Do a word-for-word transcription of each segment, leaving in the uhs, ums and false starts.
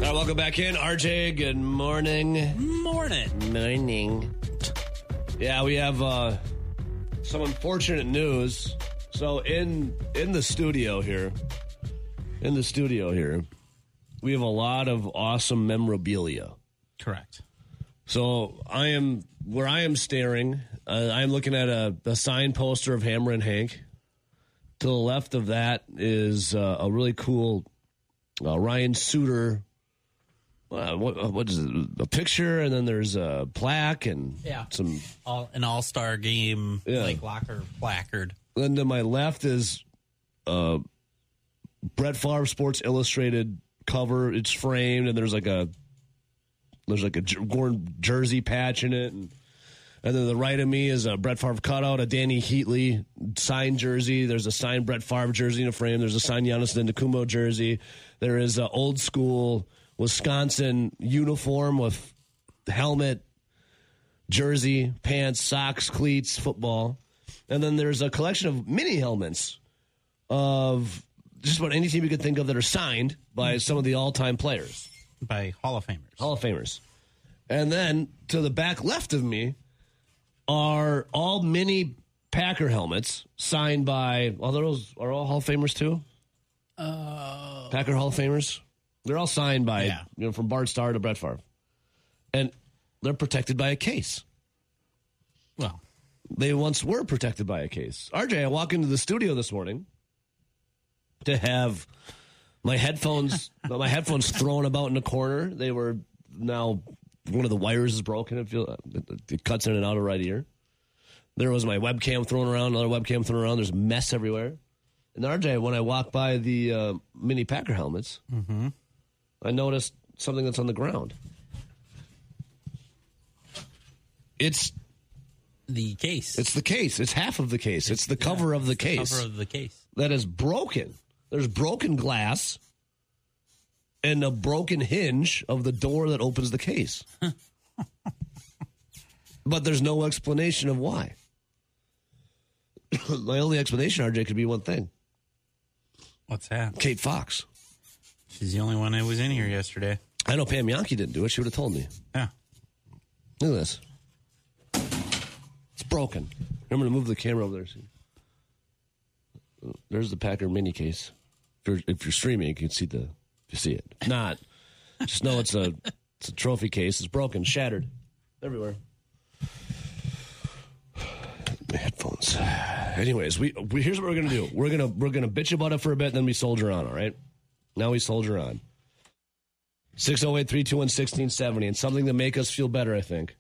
right, welcome back in. R J, good morning. Morning. Morning. Yeah, we have uh, some unfortunate news. So in in the studio here, in the studio here, we have a lot of awesome memorabilia. Correct. So I am, where I am staring, uh, I am looking at a, a signed poster of Hammer and Hank. To the left of that is uh, a really cool uh, Ryan Suter. Uh, what, what is it? A picture, and then there's a plaque and Yeah. some. All, an all-star game, Yeah. like locker placard. Then to my left is uh, Brett Favre Sports Illustrated cover. It's framed, and there's like a there's like a j- worn jersey patch in it, and and then to the right of me is a Brett Favre cutout, a Danny Heatley signed jersey. There's a signed Brett Favre jersey in a frame. There's a signed Giannis Antetokounmpo jersey. There is an old school Wisconsin uniform with helmet, jersey, pants, socks, cleats, football. And then there's a collection of mini helmets of just about any team you could think of that are signed by some of the all-time players. By Hall of Famers. Hall of Famers. And then to the back left of me are all mini Packer helmets signed by, are those are all Hall of Famers too? Uh, Packer Hall of Famers? They're all signed by, Yeah. you know, from Bart Starr to Brett Favre. And they're protected by a case. Well, They once were protected by a case. R J, I walk into the studio this morning to have my headphones my headphones thrown about in the corner. They were now, one of the wires is broken. It, feel, it cuts in and out of right ear. There was my webcam thrown around, another webcam thrown around. There's mess everywhere. And R J, when I walk by the uh, mini Packer helmets, mm-hmm. I noticed something that's on the ground. It's the case. It's the case. It's half of the case. It's the cover yeah, of the it's case. The cover of the case. That is broken. There's broken glass and a broken hinge of the door that opens the case. But there's no explanation of why. My only explanation, R J, could be one thing. What's that? Kate Fox. She's the only one that was in here yesterday. I know Pam Yankee didn't do it. She would have told me. Yeah. Look at this. It's broken. I'm going to move the camera over there. See. There's the Packer mini case. If you're, if you're streaming, you can see the. You see it. If not, just know it's a it's a trophy case. It's broken, shattered, everywhere. My headphones. Anyways, we, we here's what we're gonna do. We're gonna we're gonna bitch about it for a bit, and then we soldier on. All right. Now we soldier on. six oh eight, three two one, one six seven zero, and something to make us feel better, I think.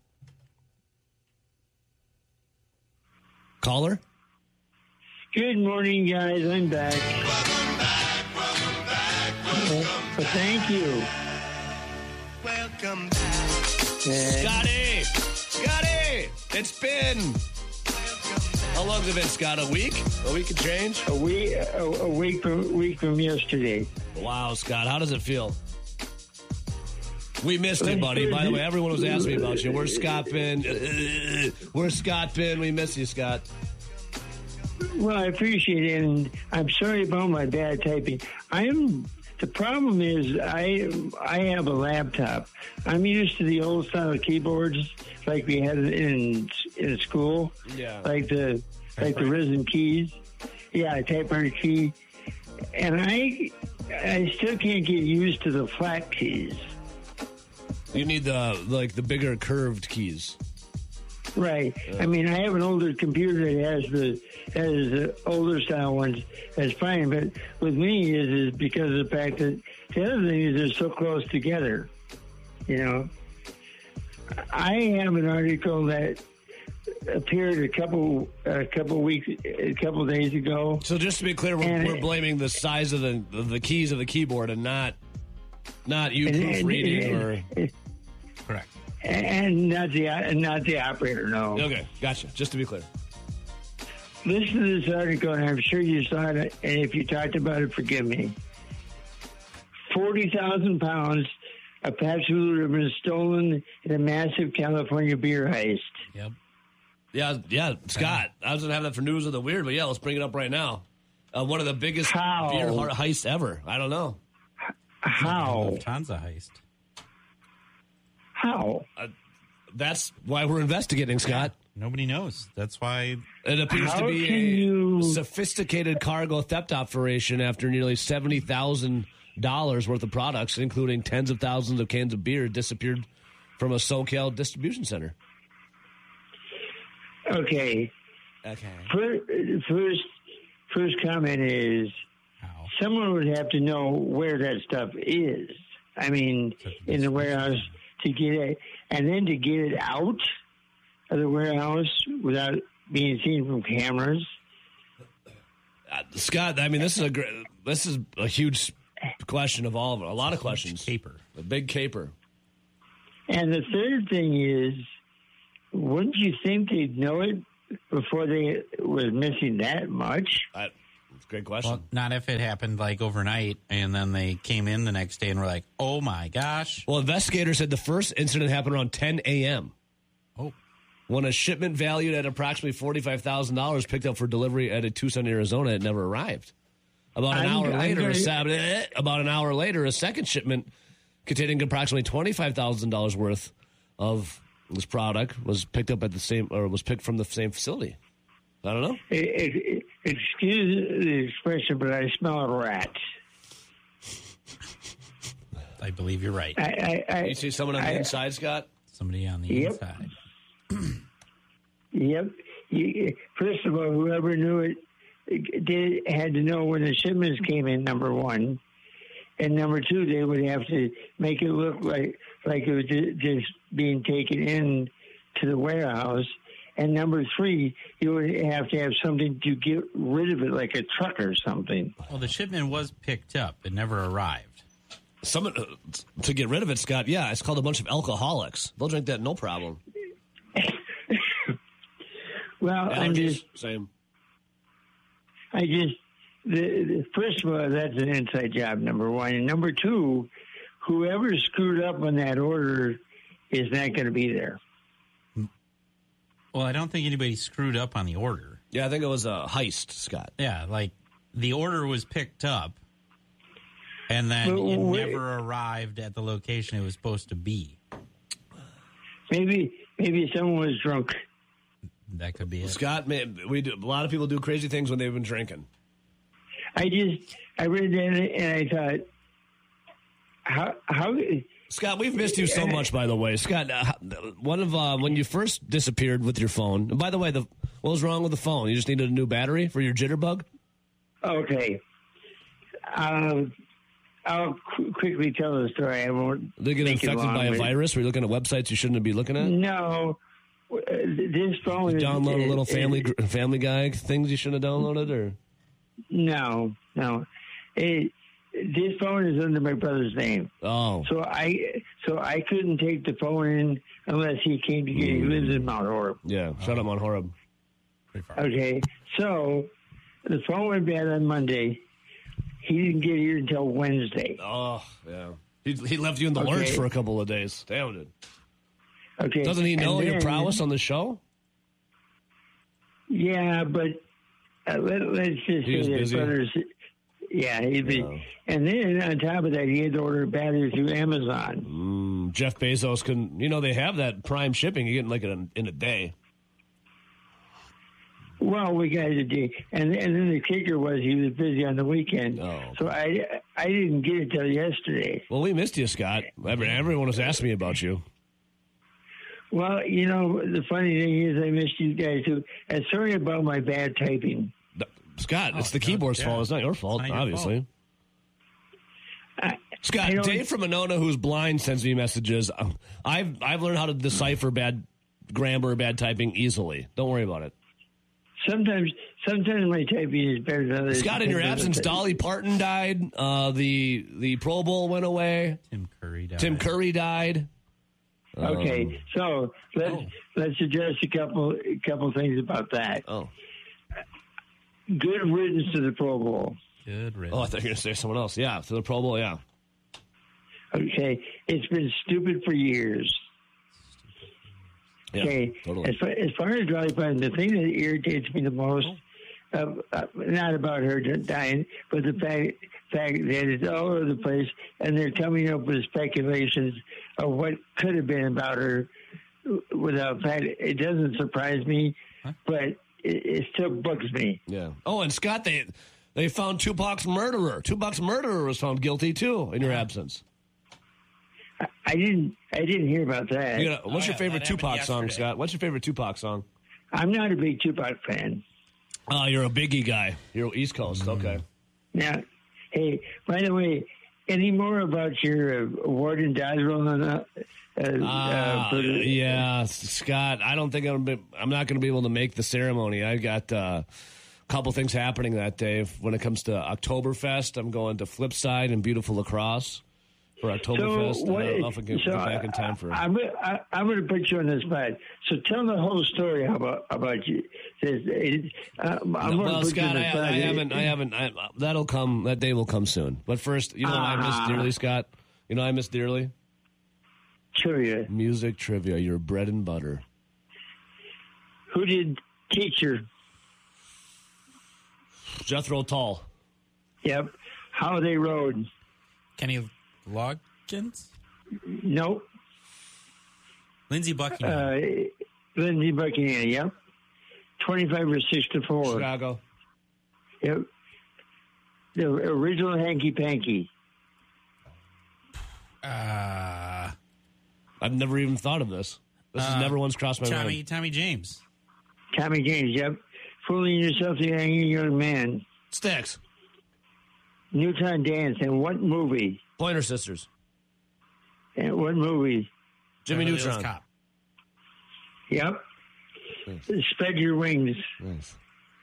Caller? Good morning, guys. I'm back. Welcome back, welcome back, welcome But thank you. welcome back. And Scotty! Scotty! It's been... How long has it been, Scott? A week? A week and change? a week, a, a week from week from yesterday. Wow, Scott, how does it feel? We missed it, buddy. By the way, everyone was asking me about you. Where's Scott been? Where's Scott been? We miss you, Scott. Well, I appreciate it, and I'm sorry about my bad typing. I am. The problem is, I I have a laptop. I'm used to the old style keyboards like we had in in school. Yeah. Like the like the risen keys. Yeah, typewriter key. And I I still can't get used to the flat keys. You need the like the bigger curved keys. Right. I mean, I have an older computer that has the has the older style ones. That's fine. But with me is is because of the fact that the other thing is they're so close together. You know, I have an article that appeared a couple a couple weeks a couple days ago. So just to be clear, we're, And we're it- blaming the size of the of the keys of the keyboard and not not you And- and- proofreading or. and- Correct. and not the not the operator. No. Okay, gotcha. Just to be clear. Listen to this article, and I'm sure you saw it. And if you talked about it, forgive me. Forty thousand pounds of Pabst Blue Ribbon stolen in a massive California beer heist. Yep. Yeah, yeah, Scott. I was gonna have that for news of the weird, but yeah, let's bring it up right now. Uh, one of the biggest How? beer heists ever. I don't know. How? Lufthansa heist. How? That's why we're investigating, Scott. Nobody knows. That's why. It appears How to be can a you- sophisticated cargo theft operation after nearly seventy thousand dollars worth of products, including tens of thousands of cans of beer, disappeared from a SoCal distribution center. Okay. Okay. Fir- First, first comment is How? someone would have to know where that stuff is. I mean, in the warehouse to get it, and then to get it out of the warehouse without being seen from cameras. Uh, Scott, I mean, this is a gr- this is a huge question of all of it. A lot of questions. Caper. A big caper. And the third thing is, wouldn't you think they'd know it before they was missing that much? I, That's a great question. Well, not if it happened like overnight and then they came in the next day and were like, oh my gosh. Well, investigators said the first incident happened around ten a.m. Oh, when a shipment valued at approximately forty-five thousand dollars picked up for delivery at a Tucson, Arizona, it never arrived. About an I'm- hour I'm later, gonna- a sab- about an hour later, a second shipment containing approximately twenty-five thousand dollars worth of this product was picked up at the same, or was picked from the same facility. I don't know. It, it, it, excuse the expression, but I smell a rat. I believe you're right. I, I, I, You see someone on the I- inside, Scott? Somebody on the Yep. inside. Yep. You, first of all, whoever knew it did had to know when the shipments came in. Number one, and number two, they would have to make it look like like it was ju- just being taken in to the warehouse. And number three, you would have to have something to get rid of it, like a truck or something. Well, the shipment was picked up. It never arrived. Someone uh, to get rid of it, Scott. Yeah, it's called a bunch of alcoholics. They'll drink that, no problem. Well, I'm Allergies, just, same. I just, the, the, first of all, that's an inside job, number one. And number two, whoever screwed up on that order is not going to be there. Well, I don't think anybody screwed up on the order. Yeah, I think it was a heist, Scott. Yeah, like the order was picked up and then But it wait- never arrived at the location it was supposed to be. Maybe, maybe someone was drunk. That could be it. Scott, man, we do, a lot of people do crazy things when they've been drinking. I just, I read that and I thought, how, how, Scott, we've missed you so much, by the way. Scott, uh, one of uh, when you first disappeared with your phone. And by the way, the what was wrong with the phone? You just needed a new battery for your jitterbug? okay. Um, I'll qu- quickly tell the story. I won't. Did you get make it infected long, by a but- virus? Were you looking at websites you shouldn't be looking at? No. Uh, This phone You is. download a is- little is- family gr- Family Guy things you shouldn't have downloaded, or No, no. It, this phone is under my brother's name, oh, so I so I couldn't take the phone in unless he came to get. He lives in Mount Horeb. yeah. Shut up on Horeb. Pretty far. Okay, so the phone went bad on Monday. He didn't get here until Wednesday. Oh, yeah. He, he left you in the Okay. lurch for a couple of days. Damn it. Okay, Doesn't he and know your then- prowess on the show? Yeah, but uh, let, let's just He was say that busy? brothers. Yeah, he be, Yeah. and then on top of that, he had to order a battery through Amazon. Mm, Jeff Bezos can, you know, they have that prime shipping. You get like in, in a day. Well, we got a day, and and then the kicker was he was busy on the weekend, Oh. so I I didn't get it till yesterday. Well, we missed you, Scott. Every, everyone was asking me about you. Well, you know the funny thing is I missed you guys too. And sorry about my bad typing. Th- Scott, it's Oh, the no, keyboard's yeah. fault. It's not your fault, It's not your obviously. I, Scott, I don't- Dave from Monona, who's blind, sends me messages. Um, I've I've learned how to decipher bad grammar, bad typing easily. Don't worry about it. Sometimes sometimes my typing is better than others. Scott, in your Depends on absence, the- Dolly Parton died. Uh, the the Pro Bowl went away. Tim Curry died. Tim Curry died. Okay, Um, so let's oh. let's address a couple a couple things about that. Oh, Good riddance to the Pro Bowl. Good riddance. oh, I thought you were going to say someone else. Yeah, to the Pro Bowl. Yeah. Okay, it's been stupid for years. Yeah, Okay, totally. as far, as far as Dolly Parton, the thing that irritates me the most uh, uh, not about her dying, but the fact fact that it's all over the place, and they're coming up with speculations of what could have been about her. Without fact, it doesn't surprise me, huh? but it, it still bugs me. Yeah. Oh, and Scott, they they found Tupac's murderer. Tupac's murderer was found guilty too in your absence. I, I didn't. I didn't hear about that. You know, what's oh, your yeah, favorite Tupac song, yesterday. Scott? What's your favorite Tupac song? I'm not a big Tupac fan. Oh, you're a Biggie guy. You're East Coast. Mm. Okay. Now, hey, by the way, any more about your uh, award in Dodgeville? And, uh, uh, uh, for the, yeah, Scott. I don't think I'm. Be, I'm not going to be able to make the ceremony. I got uh, a couple things happening that day. When it comes to Oktoberfest, I'm going to Flipside and Beautiful Lacrosse for Oktoberfest. So, what, I don't know if I can so get back in time for. I'm, I, I'm going to put you on the spot. So tell the whole story about about you. It, uh, I'm no, well, put Scott, you I, I haven't. I haven't. I, that'll come. That day will come soon. But first, you know, uh, I miss dearly, Scott. You know, I miss dearly. Trivia. Music trivia. Your bread and butter. Who did Teacher? Jethro Tull. Yep. How They Rode? Kenny Loggins? Nope. Lindsey Buckingham. Uh, Lindsey Buckingham, yep. twenty-five or six to four. Chicago. Yep. The original Hanky Panky. Uh, I've never even thought of this. This uh, has never once crossed my Tommy, mind. Tommy James. Tommy James, yep. Fooling Yourself, the Angry Young Man. Sticks. Newtown Dance. And what movie? Pointer Sisters. And what movie? Jimmy Beverly Hills Neutron. Cop. Yep. Nice. Spread Your Wings. Nice.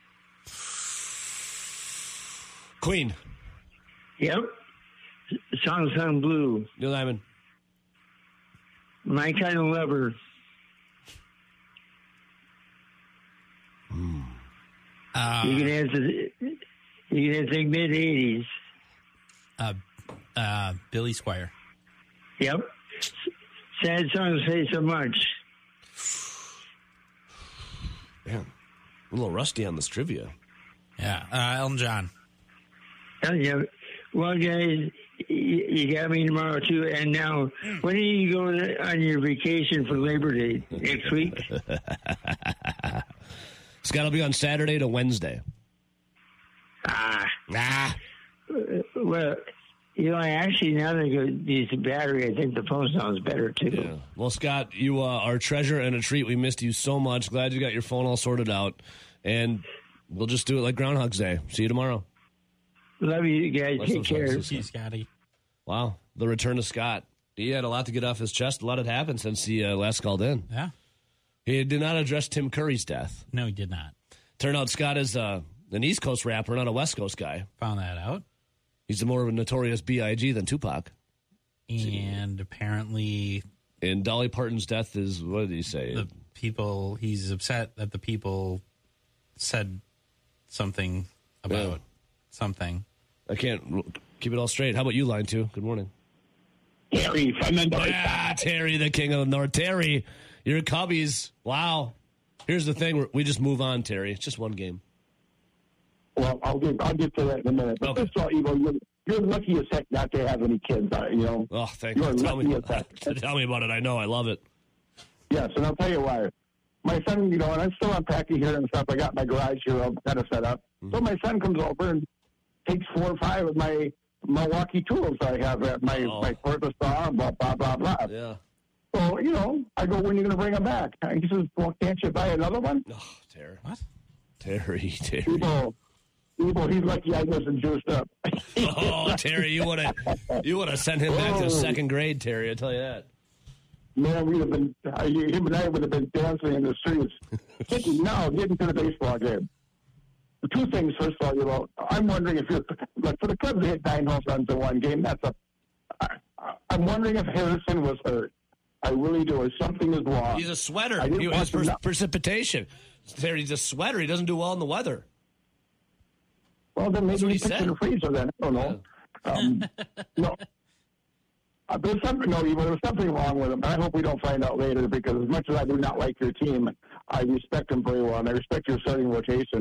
Queen. Yep. Song Song Blue. Neil Diamond. My Kind of Lover. Uh, You can answer. You can answer mid eighties. uh, uh, Billy Squire. Yep. Sad songs say so much. Damn. A little rusty on this trivia. Yeah. Uh, Elton John. Oh, yeah. Well, guys, you, you got me tomorrow too. And now, when are you going on your vacation for Labor Day next week? Scott will be on Saturday to Wednesday. Ah, Ah. uh, well, you know, I actually now that I go use the battery, I think the phone sounds better too. Yeah. Well, Scott, you uh, are a treasure and a treat. We missed you so much. Glad you got your phone all sorted out. And we'll just do it like Groundhog's Day. See you tomorrow. Love you guys. Let's Take look care. forward See you, Scotty. Wow. The return of Scott. He had a lot to get off his chest. A lot had happened since he uh, last called in. Yeah. He did not address Tim Curry's death. No, he did not. Turned out Scott is uh, an East Coast rapper, not a West Coast guy. Found that out. He's more of a notorious B I G than Tupac. And apparently And Dolly Parton's death is, what did he say? the people, he's upset that the people said something about Yeah. something. I can't keep it all straight. How about you, line two? Good morning. Terry from the North. Ah, Terry, the king of the North. Terry, you're Cubbies. Wow. Here's the thing. We just move on, Terry. It's just one game. Well, I'll get I'll get to that in a minute. But Okay. first of all, Evo, you're, you're lucky as heck not to have any kids. Uh, you know. Oh, thank You're you. Tell lucky me, as heck. tell me about it. I know. I love it. Yes, and I'll tell you why. My son, you know, and I'm still unpacking here and stuff. I got my garage here all kind of set up. Mm-hmm. So my son comes over and takes four or five of my Milwaukee tools I have at my Oh. my cordless saw, blah blah blah blah. Yeah. So you know, I go, when are you going to bring them back? And he says, well, can't you buy another one? Oh, Terry. What? Terry, Terry. Evo, Evo, he's lucky I wasn't juiced up. Oh, Terry, you would have you would have sent him back to Oh. second grade, Terry. I tell you that. Man, we'd have been, uh, him and I would have been dancing in the streets. Getting, now, getting to the baseball game. Two things, first of all, you know, I'm wondering if you're, like, for the Cubs to hit nine home runs in one game, that's a, I, I'm wondering if Harrison was hurt. I really do. If something is wrong. He's a sweater. I didn't He want has to pre- know- precipitation. Terry's a sweater. He doesn't do well in the weather. Well, then That's maybe what he he pitched said. in the freezer then. I don't know. Um, no. Uh, there's something, no, Evo, there's something wrong with him. I hope we don't find out later because as much as I do not like your team, I respect him very well, and I respect your starting rotation.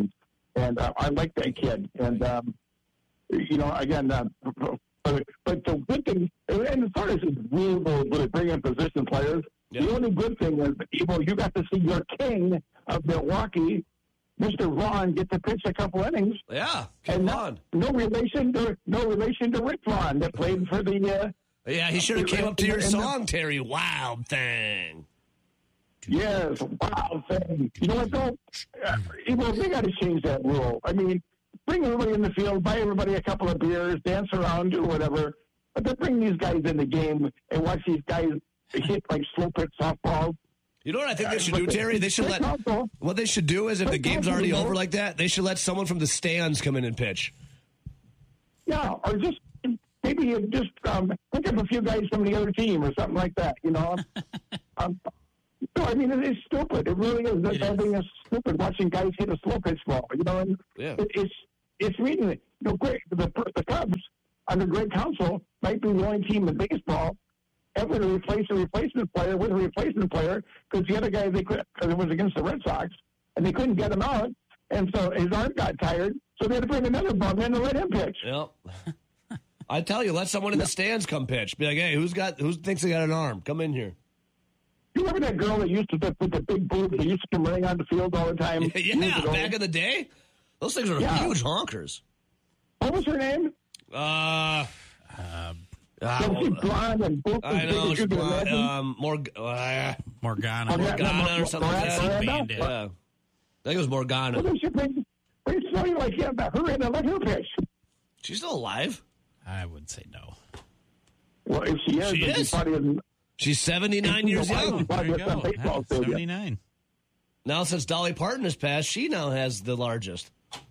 and uh, I like that kid. And um, you know, again, uh, but, but the good thing, and as far as his rules with bringing in position players, yeah. the only good thing is, you know, you got to see your king of Milwaukee, Mister Vaughn, get to pitch a couple innings. Yeah, and on. No, no relation to no relation to Rick Vaughn that played for the. Uh, yeah, he should have came up to your song, Terry. Wild Thing. Yes, wild thing. You know what, though? Uh, you know, they got to change that rule. I mean, bring everybody in the field, buy everybody a couple of beers, dance around, do whatever. But then bring these guys in the game and watch these guys hit like slow pitch softballs. You know what I think they should do, Terry? They should let. What they should do is, if the game's already over like that, they should let someone from the stands come in and pitch. Yeah, or just maybe you just um, pick up a few guys from the other team or something like that. You know. um, No, I mean, it's stupid. It really is. It Everything is. is stupid watching guys hit a slow pitch ball. You know, and yeah. it, it's it's reading it. You know, great. The, the Cubs, under Greg Counsell, might be the only team in baseball ever to replace a replacement player with a replacement player because the other guy, they could, because it was against the Red Sox, and they couldn't get him out. And so his arm got tired, so they had to bring another bum in and let him pitch. Yep. I tell you, let someone in the stands come pitch. Be like, hey, who's got who thinks they got an arm? Come in here. You remember that girl that used to with the big boobs that used to come running on the field all the time? Yeah, back in the day? Those things were yeah. huge honkers. What was her name? Uh, uh, uh she blonde and boobs I know, she's blonde. Um, Morg- uh, Morgana. Morgana Morgana or something like that. Bandit. Yeah. I think it was Morgana. Well, she bring, bring somebody like him, her in and let her pitch. She's still alive? I would say no. Well, if she is, she is. She's probably She's seventy-nine years young. There you go. Yeah, seventy-nine. Now, since Dolly Parton has passed, she now has the largest.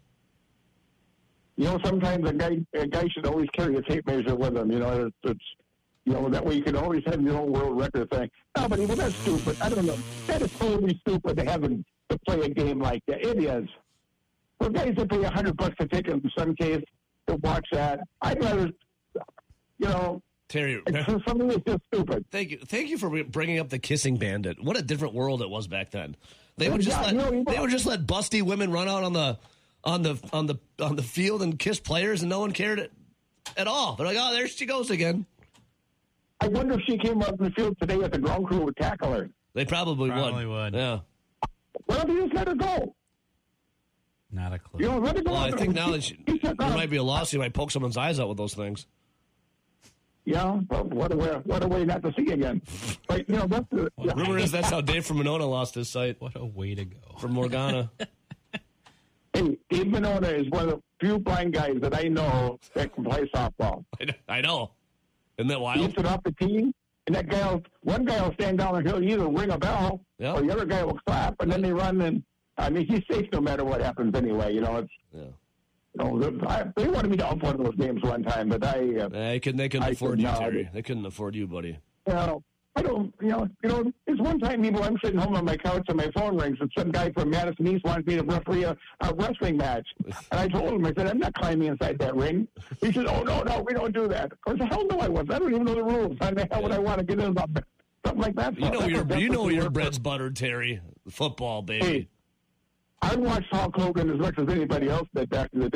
You know, sometimes a guy a guy should always carry a tape measure with him. You know, it's, it's you know that way you can always have your own world record thing. No, but well, that's stupid. I don't know. That is totally stupid to have him to play a game like that. It is. For guys that pay a hundred bucks a ticket in some case to watch that, I'd rather, you know. Terry, something that's just stupid. Thank you, thank you for bringing up the kissing bandit. What a different world it was back then. They would just yeah, let you know, they would just let busty women run out on the on the on the on the field and kiss players, and no one cared at, at all. They're like, oh, there she goes again. I wonder if she came up in the field today if the ground crew would tackle her. They probably, probably would. would. Yeah. Well, you just let her go. Not a clue. You know, let her go. Well, I think now that she, there might be a lawsuit, might poke someone's eyes out with those things. Yeah, well, what a way, what a way not to see again. But, you know, that's the, well, rumor is that's how Dave from Monona lost his sight. What a way to go. From Morgana. Hey, Dave Monona is one of the few blind guys that I know that can play softball. I know. Isn't that wild? He hits it off the tee, and that guy, will, one guy will stand down and he'll either ring a bell yep. or the other guy will clap, and then they run, and, I mean, he's safe no matter what happens anyway, you know, it's... Yeah. No, I, they wanted me to ump one of those games one time, but I. Uh, they couldn't. They couldn't I afford you, not. Terry. They couldn't afford you, buddy. Well, I don't. You know. You know. It's one time, people. I'm sitting home on my couch and my phone rings, and some guy from Madison East wants me to referee a, a wrestling match. And I told him, I said, I'm not climbing inside that ring. He said, Oh no, no, we don't do that. Of course, the hell no, I was. I don't even know the rules. How the hell would I want to get in about something like that? You know, your you know your bread's buttered, Terry. Football, baby. Hey, I watched Hulk Hogan as much as anybody else did back in the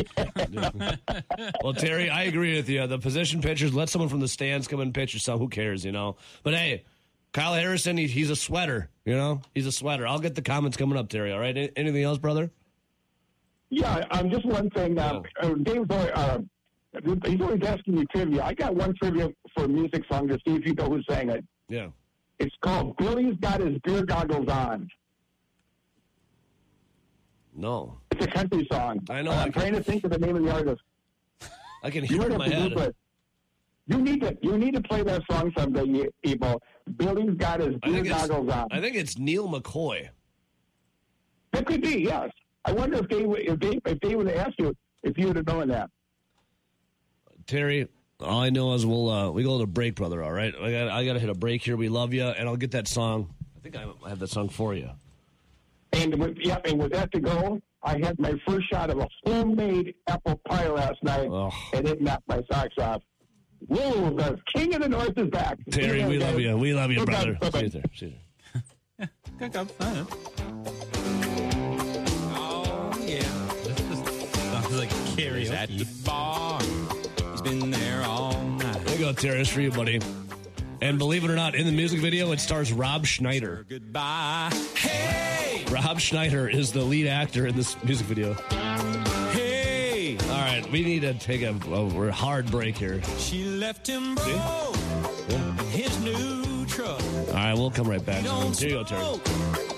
day. Well, Terry, I agree with you. The position pitchers, let someone from the stands come and pitch or something. Who cares, you know? But, hey, Kyle Harrison, he, he's a sweater, you know? He's a sweater. I'll get the comments coming up, Terry, all right? Anything else, brother? Yeah, um, just one thing. Uh, oh. Dave's always, uh, he's always asking me trivia. I got one trivia for a music song to see if you know who sang it. Yeah. It's called Billy's Got His Beer Goggles On. No. It's a country song. I know. Uh, I I'm can, trying to think of the name of the artist. I can hear it in my head. It. You need to you need to play that song someday, Ebo. Billy's Got His Beer Goggles On. I think it's Neil McCoy. That could be, yes. I wonder if they if they if they would have asked you if you would have known that. Terry, all I know is we'll uh, we go to break, brother. All right, I got I got to hit a break here. We love you, and I'll get that song. I think I have that song for you. And with, yeah, and with that to go, I had my first shot of a homemade apple pie last night, oh. and it knocked my socks off. Whoa, the king of the north is back. Terry, we love you. We love you, brother. Bye-bye. See you there. See you there. Oh, yeah. Karaoke. At the bar, he's been there all night. There you go, Terry. It's for you, buddy. And believe it or not, in the music video, it stars Rob Schneider. Goodbye. Hey, Rob Schneider is the lead actor in this music video. hey. All right, we need to take a, a hard break here. She left him broke in his new truck. All right, we'll come right back. Don't Here you go, Terry. smoke.